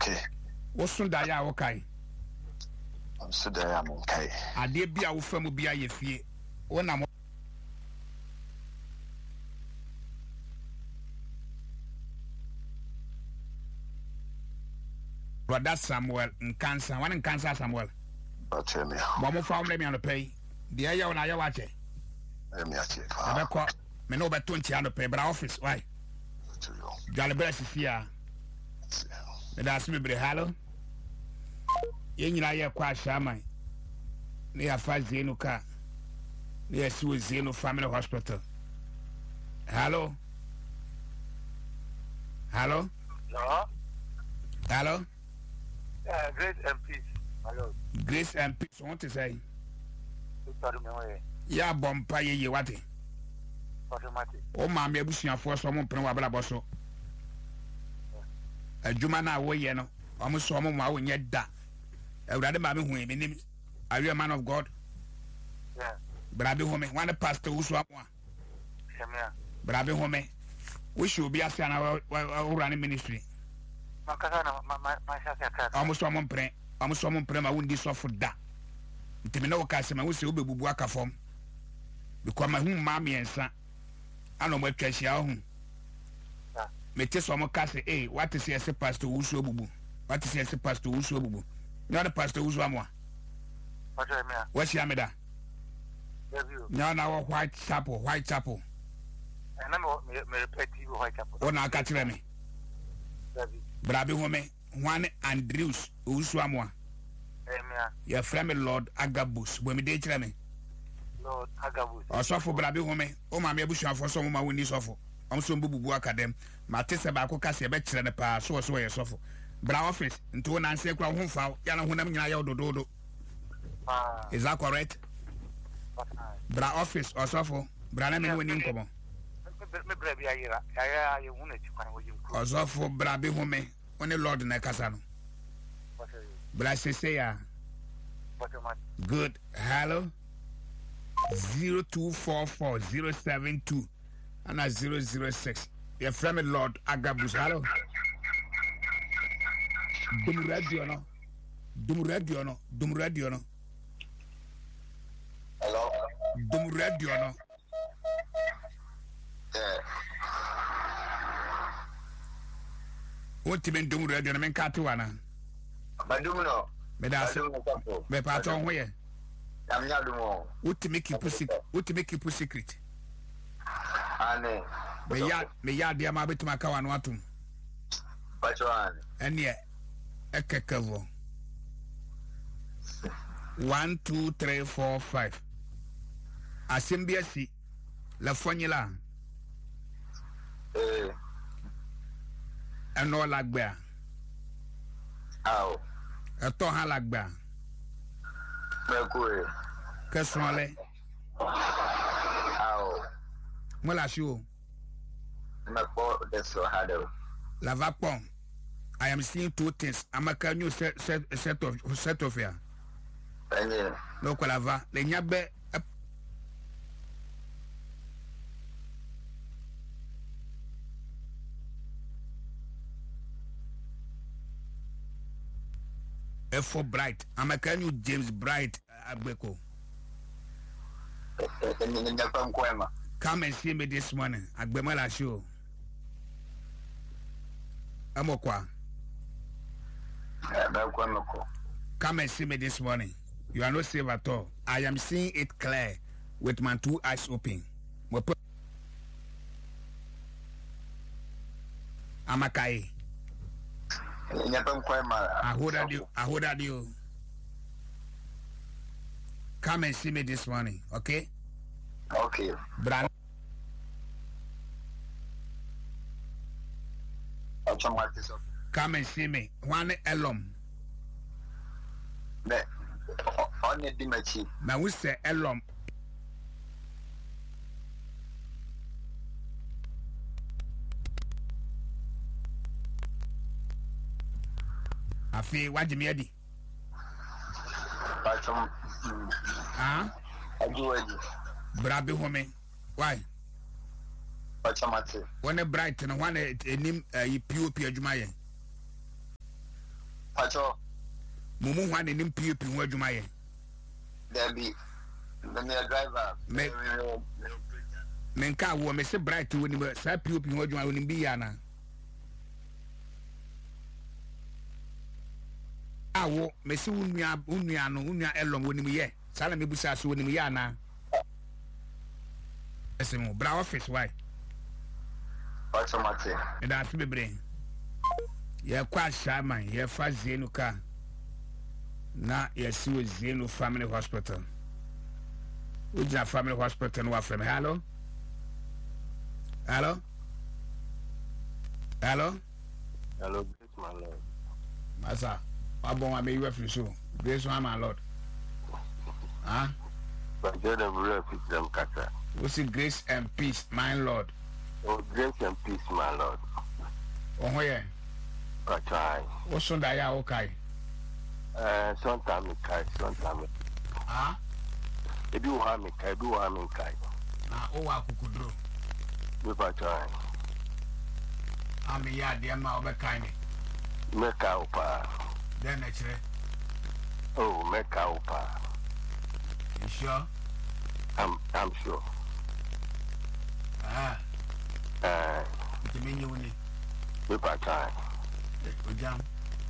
Okay. What's on that? Okay. I'm so there. I'm okay. I did be our family be a fee. When I'm Brother Samuel in cancer, one in cancer Samuel. But tell me. Mama found me on the pay. The air when I watch it. Let me ask you. I call me no but 20 on the pay, but office. Why? Jolly Bress is here. That's me, hello. You know, you're quite shaman. They are 5 Zeno car. They are Sue Zeno Family Hospital. Hello. Hello. No. Hello. Grace and peace. Hello. Grace and peace. What to say? Sorry, yeah, bompa ye what? automatic. Oh, mammy, bushing for someone put a bosso. A Jumana way, you know. Almost some of when yet that. I rather mammy who name. Are you a man of God? Yeah. But I be home. One pastor who's one. But I be home. We should be asking our running ministry. Almost someone pray. Almost someone pray. I wouldn't suffer that. Timino Cassima, we say, Bubuaka form. Because my home, mammy and son. I know what cash home. Metis some castle, eh? What is a pastor who's so boo? What is a pastor who's so boo? Not a pastor who's one more. What's Yamada? Now, White Chapel. And I'm repeat you White Chapel. Oh, now catch me. Brabi Home, one Andrews, who's one more. Your friend Lord Agabus, when we did me. Lord Agabus. Or so for Brabi Home, oh, my bush for some woman when this awful. I'm so bubu academ. Matissa Baco Cassia better than a pass, so as well as awful. Bra office, into an answer home foul, Yana Hunam Dodo. Is that correct? Bra office or so for Branham winning come on. Or so for Brabi Home, when the Lord Necasano. Brasseya. Good. Hello. 0244 and 006. Your friend Lord Agabus. Hello. Dum radio no. Hello. Dum radio no. Yeah. What you mean dum radio no men katuana? Badumuno. Me patron where? I'm not doing. What to make you secret? Ane. Me ya dia ma betuma ka wanu atum. Patron. Ene ekekavo. 1 2 3 4 5. Asembiasi la fonyela. Eno lagba. Aw. Eto han lagba. Mekwe. Kesonle. Aw. Mola show. Mekpo deso hado. Lavapon. I am seeing two things. Amaka new set of here. No kwalava. Le nyabe for Bright. Amaka new James Bright Agbeko. Come and see me this morning. Agbemala show. Amokwa. Come and see me this morning. You are not safe at all. I am seeing it clear with my 2 eyes open. Amakai. I hold you. Come and see me this morning, okay? Okay. Brand. Come and see me. One alum. Now we say alum. Afi what me adi? Brabi home. Why? When a bright and one enim POP adwuma ye. Pacho, Mumu one in PUP word you may. there be the driver. Menka wo me se bright when you say PUP word you may be yana. Awo me se unya elom when you ye. Sala me busa so when you yana. Esimo bra office why? Pacho Mate. And that's me brain. Ye kwa shaman, ye fa Zenuka. Na ye see with Zenu Family Hospital. Which is family hospital no from hello? Hello? Hello? Hello, grace, my Lord. Masa, Abon I may you have so. Grace my Lord. Huh? But you're the real them kata. We see grace and peace, my Lord. Oh, grace and peace, my Lord. Oh yeah. But I. What's on that okay? Sometimes sometimes. Huh? If you have me, I do have me. Na o wa kukudro. But I. I'm a yard, dear ma kind. Make out pa. Then actually. Oh, make out pa. You sure? I'm sure. Ah. It's a menu in it. But I. Jam.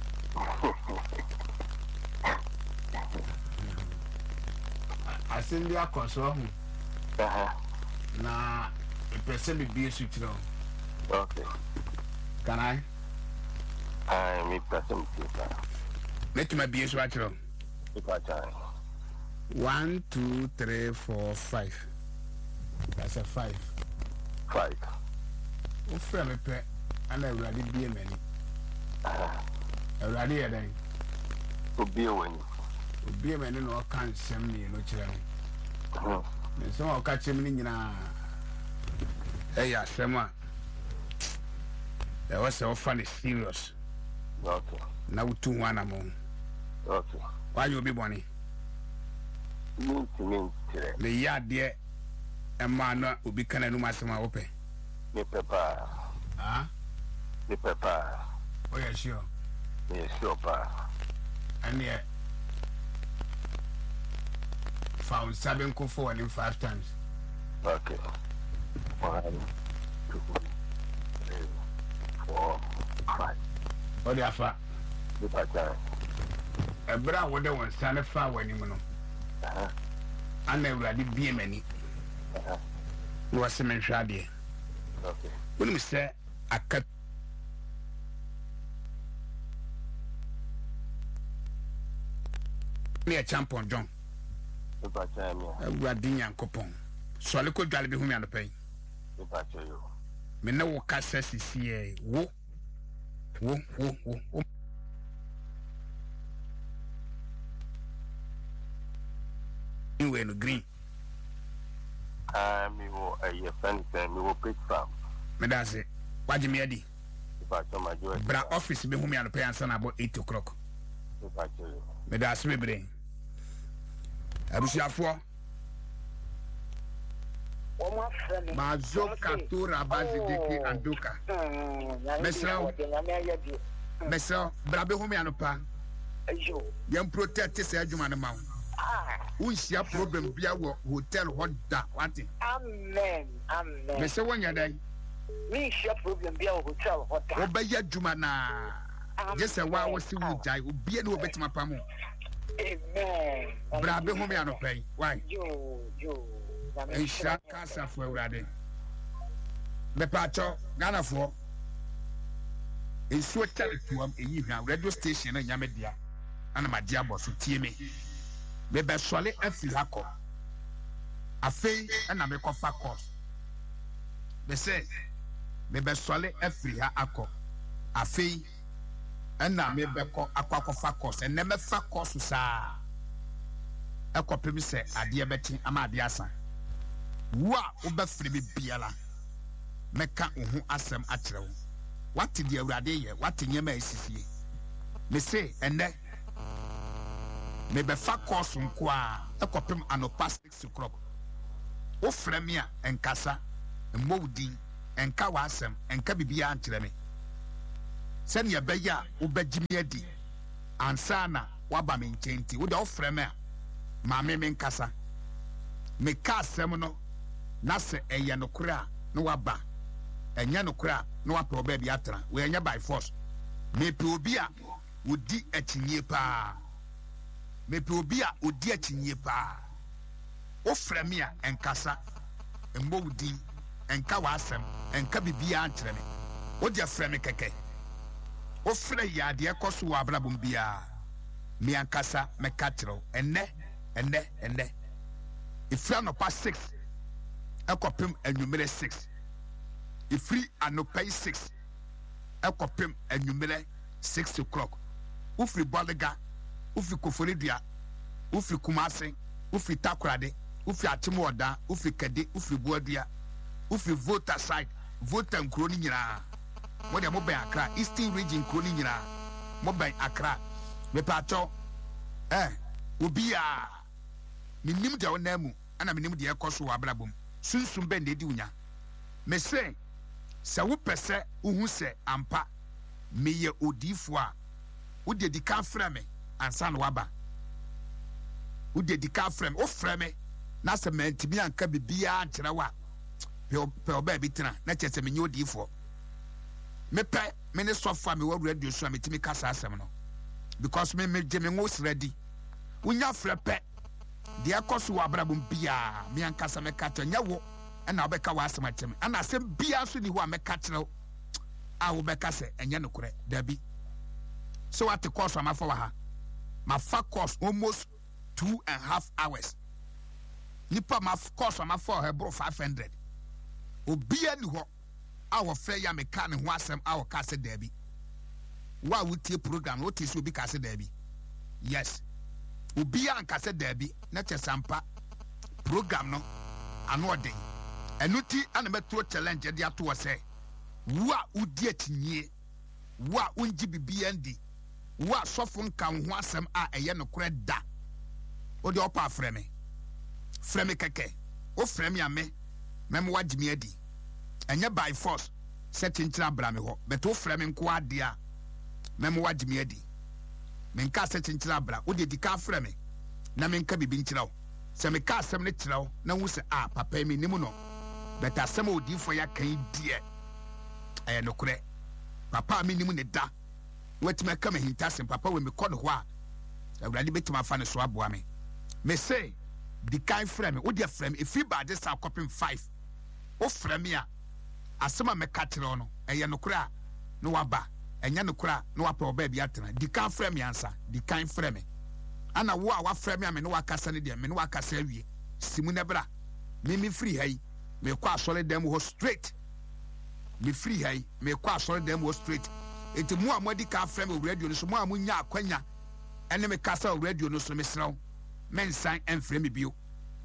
I send you a console. Na a person be a suit. Okay. Can I? I mean, person. Let me be a swatch. But I. 1, 2, 3, 4, 5. That's a 5. 5. Oh, friend, me pet. And I already be a many. Already a day. To be a win. Be a man in all kinds send me no channel. So I'll catch him in. Hey, yeah, Sema. There was so funny serious. Okay. Now 2-1 among. Okay. Why you be bonny? Mean today. The yard there. And man will be kind of no matter my open. Me pepper. Huh? Me pepper. Oh, yeah, sure. Me sure pa. And yet, found 7 co 4 and 5 times. Okay. 1, 2, 3, 4, 5. What the affair? Me pepper. A brown water one stand far when you know. And I already be a many. Was a man shady. Okay. When we say I cut me a champion, John. Me pepper me. We are doing a coupon. So I could be whom you are the pay. Me pepper you. Me no casses is here. Wo. You were green. Me wo a friend say me wo pig farm. Me that's it. What do you mean? Me pepper my joy. Bra office be whom you are the pay and son about 8 o'clock. Me pepper you. Me that's me brain. Abusiafo. Mazoka tora bazidiki andoka. Mesra brabe home anopa. Yam protect say adwuma no ma wo. Unsia problem bia wo hotel hoda wate. Amen. Me say wonya dai. Me share problem bia hotel hoda. Obeya adwuma na. Just wa wo si wo jai obi na obetima pamo. Amen. Brabe home anopa. Why? Yo. Ensha kasa fo awurade. Me pacho Ghana fo. Ensuo territory eyi hwa radio station na nyamedia. Ana madia boso tie me. Me be sole afiri akọ. Afei na me kofa course. Me say me be sole afiri ha akọ. Afei na me be ko akwakofa course. En me fa course saa. Ekopem se ade beti ama ade asa. Wa obafiri bi biala. Meka ohu asem akyerɛ wo. Wate di awurade ye, wate nyema esisie. Me say ene me be fa course nko a ekopem anopa 6 o'clock. Wo frɛ me a enkasa, mmowdin, enka wa asem, enka bibia ankyerɛ me. Sɛ ne be ya wo bagimi adi. ansana waba me nkyɛn nti wode wofrɛ me a maame me nkasa meka asɛm no na sɛ ɛyɛ nokora a na waba ɛnyɛ nokora a na wapɛ ɔbaa bi atena wɔɛnyɛ by force mepɛ obi a wodi akyinyie paa mepɛ obi a wodi akyinyie paa wofrɛ me a ɛnkasa mmɔ wo din ɛnka w'asɛm ɛnka biribiara nkyerɛ me wode frɛ me kɛkɛ wofrɛ yɛ adeɛ kɔ so wɔ abrabom biara me ankasa mɛka kyerɛw ɛnnɛ ɛfiri anɔpa 6 ɛkɔpem anwummerɛ 6 ɛfiri anɔpa yi 6 ɛkɔpem anwummerɛ 6 o'clock wofiri bɔlega wofiri koforidua wofiri kumase wofiri takorade wofiri atemɔɔdan wofiri kɛde wofiri boadua wofiri voter side voter nkuro no nyinaa mode mobɛn akra eastern region nkuro no nyinaa mobɛn akra mepatɔ obi a menim deɛ wonam mu ana menim deɛ ɛkɔ so wɔ abrabom sunsum bɛn na ɛdi wonya mesɛ sɛ wopɛ sɛ wohu sɛ ampa meyɛ odiifoɔ a wode di ka frɛ me ansa na waba wode di ka frɛ me wofrɛ me na sɛ mantimi anka bibiara nkyerɛ wo a pɛ ɔbaa bi tena na kyerɛ sɛ menyɛ odiifoɔ mepɛ me ne sɔfo a mewɔ radio so a metumi ka saa asɛm no because megye me ngo srɛ di wonya frɛ pɛ deɛ ɛkɔ so wɔ abrabom biara me ankasa mɛka kyerɛ nyɛ wo ɛna wobɛka w'asɛm akyerɛ me ana asɛm biara so ni hɔ a mɛka kyerɛ wo a wobɛka sɛ ɛnyɛ nokorɛ dabi sɛ woate course a mafa wɔ ha mafa course almost 2.5 hours nipa course a mafa wɔ ha ɛboro 500 obiara ni hɔ a wɔfrɛ yɛ a meka ne ho asɛm a wɔka sɛ dabi wo a wotie program wotie sɛ obi ka sɛ dabi yes obiara nka sɛ dabi na kyɛ sampa program no ano ɔden ɛno ti ana mɛtoro challenge de ato wɔ sɛ wo a wodi akyinyie wo a wongye bibia ndi wo a sɔfo nka ho asɛm a ɛyɛ nokorɛ da wode ɔpa frɛ me kɛkɛ wo frɛ me a me mɛma wagye me adi ɛnyɛ by force sɛ kyenkyerɛ abra me hɔ bɛto wo frɛ me nko adeɛ a mɛma wagye me adi menka sɛ kyenkyerɛ abra wode di ka frɛ me na menka bibi nkyerɛ wo sɛ meka asɛm no kyerɛ wo na wu sɛ papa mi nim no bɛta asɛm a odiifoɔ yɛ aka yi deɛ ɛyɛ nokorɛ papa a menim ne da watumi aka me hintasɛm papa wɔ mekɔ ne hɔ a awurade bɛtumi afa ne so aboa me mese di kan frɛ me wode frɛ me ɛfiri baagye sa kɔpem 5 wofrɛ me a asɛm a mɛka kyerɛ wo no ɛyɛ nokorɛ a na waba ɛnyɛ nokorɛ a na wapɛ ɔbaa bi atena di kan frɛ me ansa di kan frɛ me ana wo a wafrɛ me a me ne wakasa ne deɛ me ne wakasa awie simu ne bra me firi ha yi mekɔ asɔre dɛm hɔ straight me firi ha yi mekɔ asɔre dɛm hɔ straight enti mo a moadi ka frɛ me wɔ radio no so mo a monya akwanya ɛne me kasa wɔ radio no so mesrɛ wo mensan ɛmfrɛ me bio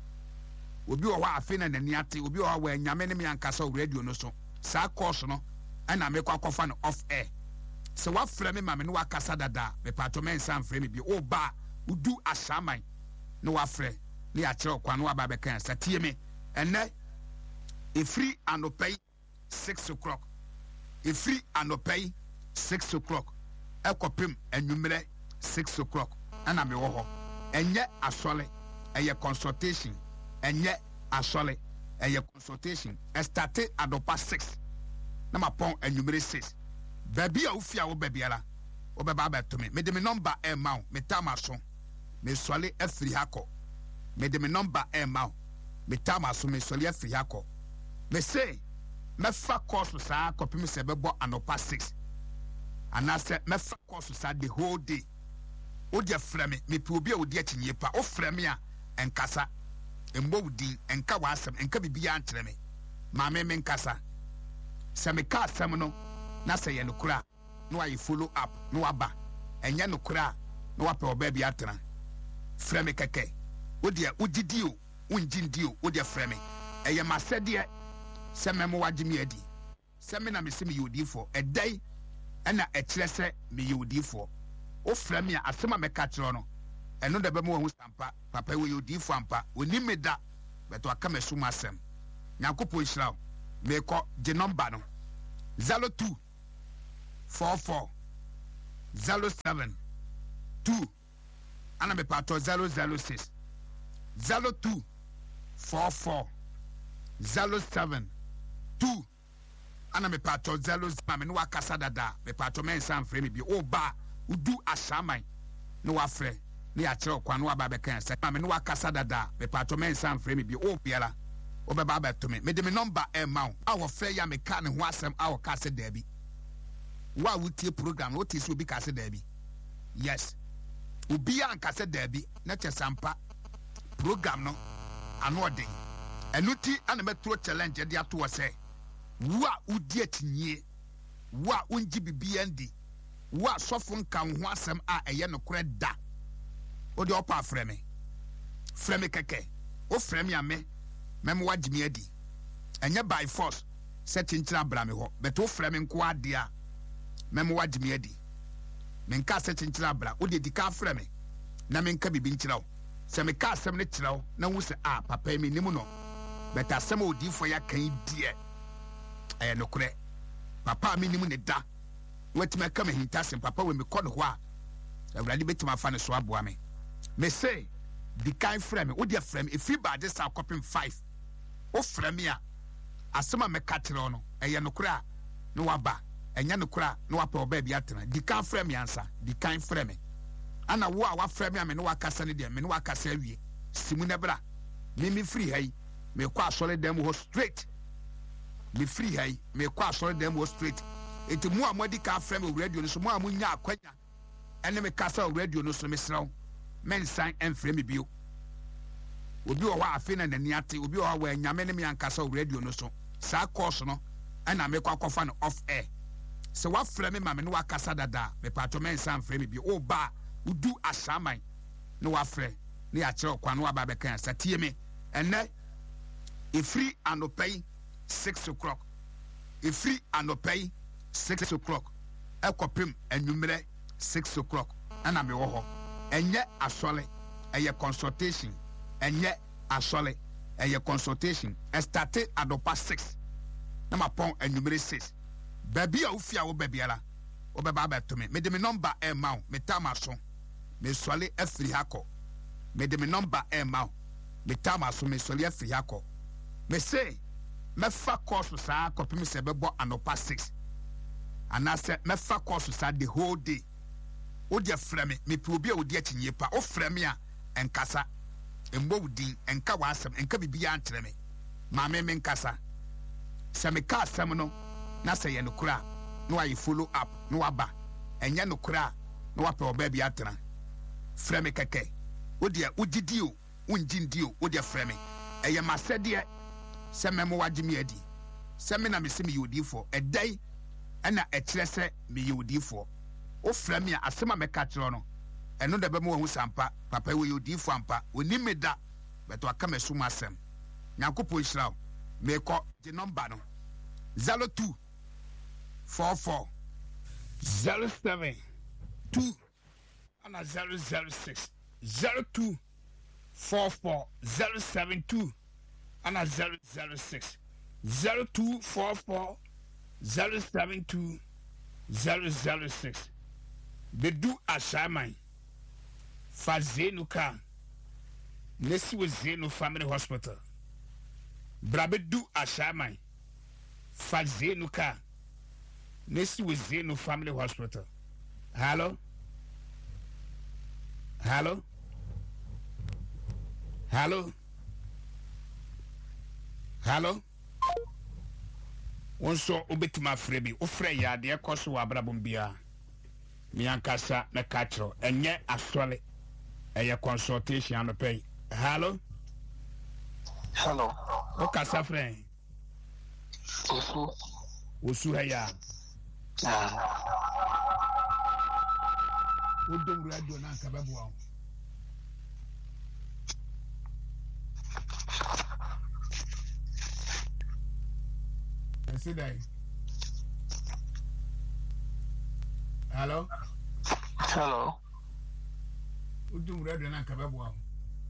obi wɔ hɔ afei na n'ani ate obi wɔ hɔ wɔ anyame ne me ankasa wɔ radio no so saa course no ɛna mekɔ akɔfa no off air sɛ wafrɛ me ma me ne wakasa dada mepatɔ mensan mfrɛ me bio woba a wodu asaman ne wafrɛ ne yɛakyerɛ ɔkwa ne waba bɛka sɛ tie me ɛnɛ ɛfiri anɔpa yi 6 o'clock ɛfiri anɔpa yi 6 o'clock ɛkɔpem anwummerɛ 6 o'clock ɛna mewɔ hɔ ɛnyɛ asɔre ɛyɛ consultation ɛnyɛ asɔre ɛyɛ consultation ɛstate adɔpa 6 na mapɔn anwummerɛ 6 baabi a wofi a wobɛ biara wobɛba abɛto me mede me nɔmba ɛma wo metama so mesɔre afiri ha kɔ mede me nɔmba ɛma wo metama so mesɔre afiri ha kɔ mese mɛfa kɔɔso saa kɔpem sɛ bɛbɔ anɔpa 6 anaasɛ mɛfa kɔɔso saa the whole day wode frɛ me mepɛ obi a wodi akyinyie pa wofrɛ me a ɛnkasa mmɔ wo din ɛnka w'asɛm ɛnka biribiara nkyerɛ me maame me nkasa sɛ meka asɛm no na sɛ yɛ nokorɛ a na wayɛ follow up na waba ɛnyɛ nokorɛ a na wapɛ ɔbaa bi atena frɛ me kɛkɛ wodeɛ wogye di o wongye ndi o wodeɛ frɛ me ɛyɛ masɛdeɛ sɛ mɛmo wagye me adi sɛ me na mesɛ meyɛ odiifoɔ ɛdɛn ɛna ɛkyerɛ sɛ meyɛ odiifoɔ wofrɛ me a asɛm a mɛka kyerɛ no ɛno da bɛma wahu sampa papa wɔyɛ odiifoɔ ampa ɔnim me da bɛtɔ aka maso mu asɛm nyankopɔn hyira wo mekɔ gye nɔmba no 02 44 07 2 ana me pato 006 02 44 07 2 ana me pato 0 me no akasa dada me pato men san frame bi o ba udu asaman no wafre ne ya kire kwa no aba be kan se me no akasa dada me pato men san frame bi o biara o be ba ba to me de me number e ma a wo frɛ ya me ka ne ho asɛm a wo ka se da bi wa wutie program wo tisi obi ka se da bi yes obi an ka se da bi na che sampa program no ano ɔden ɛnuti ana metro challenge de ato wɔ sɛ wo a udi atinye wo a unji bibia ndi wo a sɔfo nka ho asɛm a ɛyɛ no korɛ da o de ɔpa frɛ me kɛkɛ o frɛ me ame mɛmo wagimi adi ɛnyɛ by force sɛ kyenkyira bra me hɔ but o frɛ me nko ade a mɛmo wagimi adi menka sɛ kyenkyira bra o de di ka frɛ me na menka bibi nkyira wo sɛ meka asɛm ne kyerɛ wo na wo sɛ papa me nim no but asɛm a odifo ya kan die ɛyɛ no korɛ papa me nim ne da watuma ka me hintasem papa we me kɔ no hɔ a awurade betuma fa ne so aboa me me say di kan frɛ me wo de frɛ me efi ba de sa kɔpem 5 o frɛ me a asɛm a meka kyerɛ no ɛyɛ no korɛ a no waba ɛnyɛ no korɛ a no wapɛ ɔba bi atena di kan frɛ me ansa di kan frɛ me ana wo a wafrɛ me a me no wakasa ne de me no wakasa awie simu ne bra me free hai me kɔ asɔre dam ho straight me free hai me kɔ asɔre dam ho straight enti mu a modi ka frɛ me radio no so mu a munya akwanya ɛne me kasa radio no so me sraw men san ɛmfrɛ me bio obi wɔ hɔ afi na nani ate obi wɔ hɔ wɔ nyame ne me ankasa radio no so saa course no ɛna me kɔ akɔfa no off air sɛ wafrɛ me ma me no wakasa dada me pato men san frɛ me bio o ba udu asaman no wafrɛ ne ya kyerɛ kwa no aba bɛka sa tie me ɛnɛ efiri anɔpɛyi 6 o'clock efiri anɔpɛyi 6 o'clock ɛkɔpem anwummerɛ 6 o'clock ɛna me wɔ hɔ ɛnyɛ asɔle ɛyɛ consultation ɛnyɛ asɔle ɛyɛ consultation ɛstate adɔpa 6 na mapɔn anwummerɛ 6 baabi a wofia wo baabiara wobɛba abɛto me mede me number ɛma wo metama so mesɔle afiri ha kɔ mede me number ɛma wo metama so mesɔle afiri ha kɔ mese mɛfa kɔɔso saa kɔpem sɛ bɛbɔ anɔpa 6 anaasɛ mɛfa kɔɔso saa the whole day wode frɛ me mepɛ obi a wodi akyinye pa wofrɛ me a ɛnkasa ɛmmɔ wo din ɛnka w'asɛm ɛnka biribiaa nkyerɛ me maame me nkasa sɛ meka asɛm no na sɛ yɛ nokora a na wayɛ follow up na waba ɛnyɛ nokora a na wapɛ ɔbaa bi atena frɛ me kɛkɛ wodeɛ wogyidi o wongyindi o wodeɛ frɛ me ɛyɛ masɛdeɛ sɛ mɛmo wagye me adi sɛ me na mese meyɛ odiifoɔ ɛdɛn ɛna ɛkyerɛ sɛ meyɛ odiifoɔ wofrɛ me a asɛm a mɛka kyerɛ no ɛno da bɛma wahu sampa papa wɔyɛ odiifoɔ ampa ɔnim me da bɛtɛ waka m'asom asɛm nyankopɔn hyira wo mekɔ gye nɔmba no 02 44 07 2 and 006 02 44 072 and 006 02 44 072 006 bedu asaman fa Zenu ka nesi wo Zenu Family Hospital brabedu asaman fa Zenu ka nesi wo Zenu Family Hospital. Hello? Hello? Hello? Hello? Onso obetima frebi ofre ya de ekoso wa brabom bia mi ankasa na katro enye asole eye consultation no pay. Hello? Hello. O kasa friend osu haya o dom radio na kababo a Sidai. Hello? Hello. Udum radio na kababo a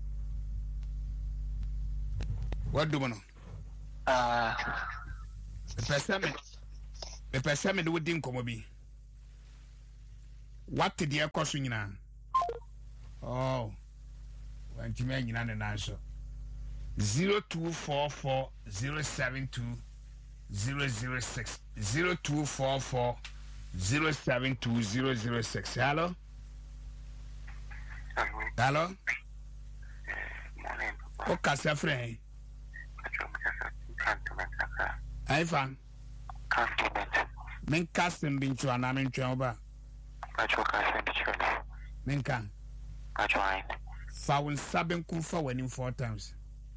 what do mono the person me do din komo bi what the ekoso nyina Oh. When you mean an answer. 0244 072 006 0244 072 006. Hello? Hello? Morning. Okay, sir, friend. Hey, fan. Men casting been to an amen job. Men can. Found Sabin Kufa winning 4 times.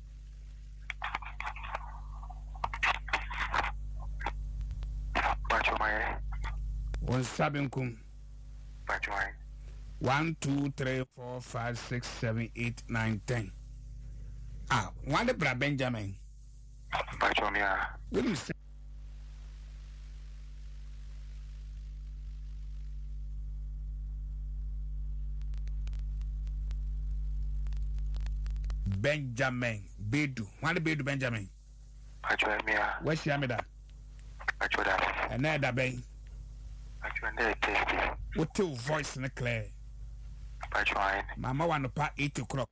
One Sabin Kum. 1, 2, 3, 4, 5, 6, 7, 8, 9, 10. Ah, one the Bra Benjamin. What do you say? Benjamin Bedu. One Bedu Benjamin. Where's Yamida? And there that bay. What your voice in the clear? Mama want to part 8 o'clock.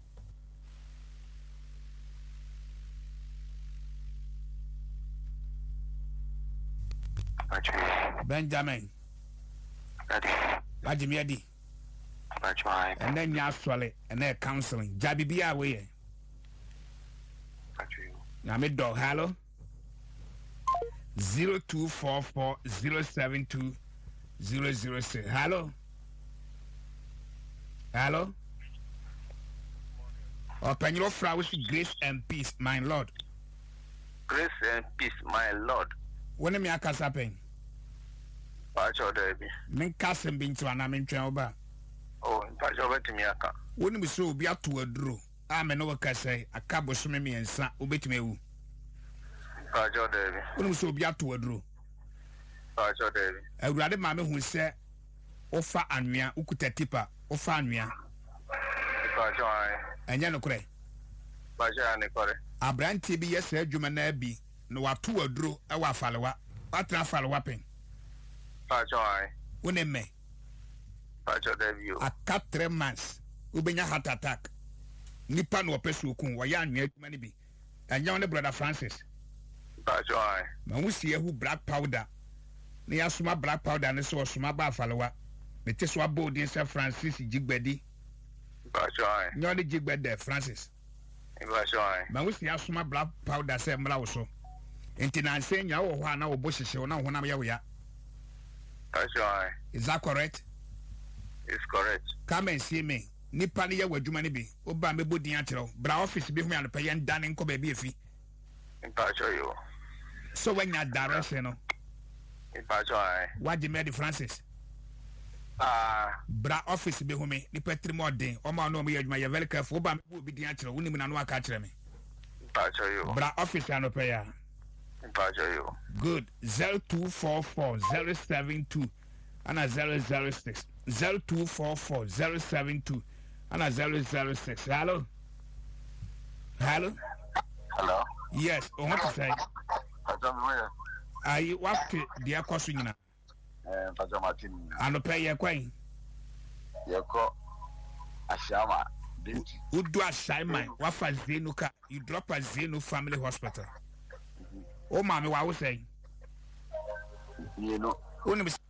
Benjamin. Bajimiadi. And then you swallow and then counseling. Jabi be away. Now me dog hello. 0244 072 006. Hello. Hello. Open your flowers with grace and peace, my Lord. Grace and peace, my Lord. When me akasapen. Pacho Debbie. Men casting been to an amen trauma. Oh, Pacho Betimiaka. Wouldn't be so be up to a draw. I'm an overcast, a cabo swimming and son, obey me. Pacho Debbie. Wouldn't so be up to a draw. Pacho Debbie. I would rather mamma who said, offer Anya, Ukuta offer Anya. Pacho, And Yanokre. Pacho Nicole. A brand TB, yes, sir, Jumana be. No, a 2 a draw, a follow up. What a follow up in. Pacho, When a may. Pacho Debbie. A cat 3 months. Ubenya heart attack. Nipa no pesu kun wa ya nwa mani bi. And young brother Francis. Pacho, Ma wu see who black powder. Ne ya suma black powder ne so suma ba falowa. Me te so abodi nse Francis Jigbedi. Pacho, Nyo ne Jigbedi Francis. Pacho, Ma wu see suma black powder se mla wo so. Enti na nse nya wo ho ana wo bo hyehye na ho na ya wo ya. Pacho, Is that correct? it's correct. Come and see me. Nipa ne ya wadwuma ne bi. Oba me bodi akyerɛw. Bra office bi hu ya no pɛ yɛn dane nkɔ ba bi efi. Pacho, you. So when you direction no. Pacho, What the Mary Francis? Bra office be home, ni petri more den. Oma no me adwuma ye very careful. Oba me bi di akyerɛ. Woni mu na no aka akyerɛ me. Pacho, you. Bra office ya no pɛ ya. Pacho, you. Good. 0244 072 and a 006. 0244 072 and a 006. Hello. Hello. Hello. Yes. Oh, what to say? Pacho, I what the akoso nyina. Pacho Martin. Ano pɛ ye kwan. Yeko Ashama. Udu assignment. Wafa Zenuka. You drop a Zenu Family Hospital. Oh, mommy, what was saying? You know. Only